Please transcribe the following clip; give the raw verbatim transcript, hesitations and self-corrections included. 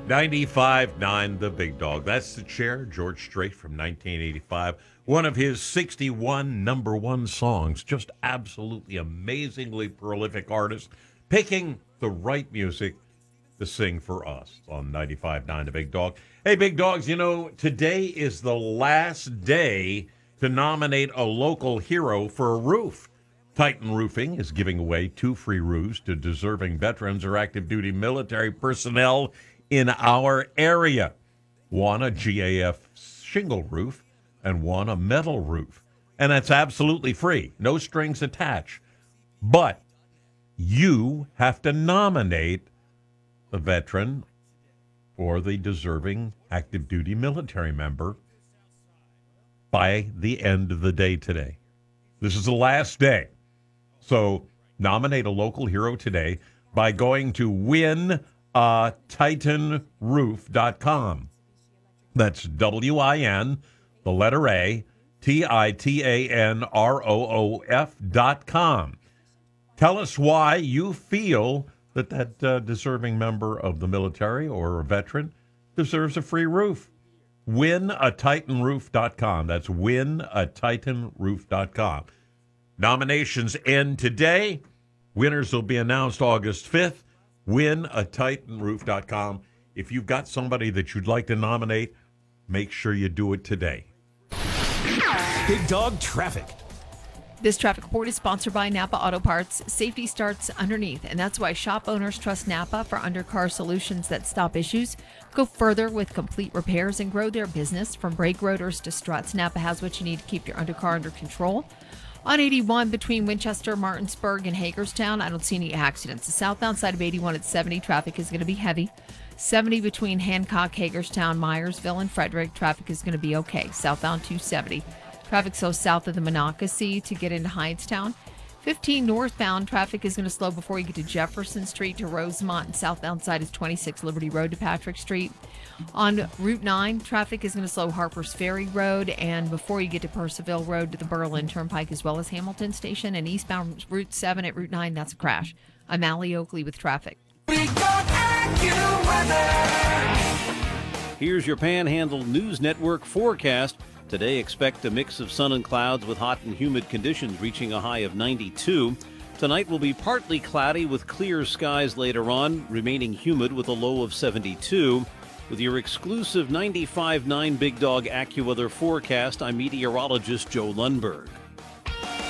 ninety-five point nine The Big Dog. That's the chair, George Strait from nineteen eighty-five. One of his sixty-one number one songs. Just absolutely amazingly prolific artist, picking the right music to sing for us on ninety-five point nine The Big Dog. Hey, Big Dogs, you know, today is the last day to nominate a local hero for a roof. Titan Roofing is giving away two free roofs to deserving veterans or active duty military personnel in our area. One a G A F shingle roof and one a metal roof. And that's absolutely free, no strings attached. But you have to nominate the veteran or the deserving active duty military member by the end of the day today. This is the last day. So nominate a local hero today by going to win a titan roof dot com. That's W I N, the letter A, T I T A N R O O F dot com. Tell us why you feel that that uh, deserving member of the military or a veteran deserves a free roof. win a titan roof dot com. That's win a titan roof dot com. Nominations end today. Winners will be announced August fifth. win a titan roof dot com. If you've got somebody that you'd like to nominate, make sure you do it today. Big Dog Traffic. This traffic report is sponsored by Napa Auto Parts. Safety starts underneath, and that's why shop owners trust Napa for undercar solutions that stop issues, go further with complete repairs, and grow their business. From brake rotors to struts, Napa has what you need to keep your undercar under control. On eighty-one between Winchester, Martinsburg, and Hagerstown, I don't see any accidents. The southbound side of eighty-one at seventy, traffic is going to be heavy. seventy between Hancock, Hagerstown, Myersville, and Frederick, traffic is going to be okay. Southbound two seventy. Traffic so south of the Monocacy to get into Hindstown. fifteen northbound, traffic is going to slow before you get to Jefferson Street to Rosemont, and southbound side is twenty-six Liberty Road to Patrick Street. On Route nine, traffic is going to slow Harpers Ferry Road and before you get to Percival Road to the Berlin Turnpike as well as Hamilton Station. And eastbound Route seven at Route nine, that's a crash. I'm Allie Oakley with traffic. Here's your Panhandle News Network forecast. Today, expect a mix of sun and clouds with hot and humid conditions reaching a high of ninety-two. Tonight will be partly cloudy with clear skies later on, remaining humid with a low of seventy-two. With your exclusive ninety-five point nine Big Dog AccuWeather forecast, I'm meteorologist Joe Lundberg.